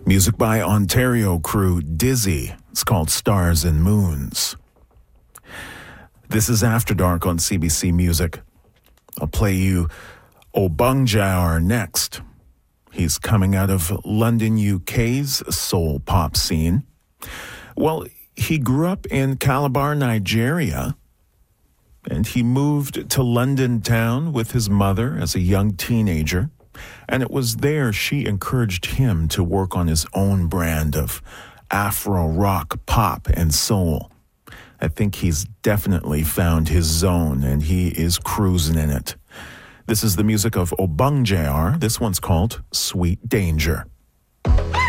Music by Ontario crew Dizzy. It's called Stars and Moons. This is After Dark on CBC Music. I'll play you Obungjar next. He's coming out of London, UK's soul pop scene. Well, he grew up in Calabar, Nigeria, and he moved to London town with his mother as a young teenager. And it was there she encouraged him to work on his own brand of Afro rock, pop, and soul. I think he's definitely found his zone, and he is cruising in it. This is the music of Obungjar. This one's called Sweet Danger.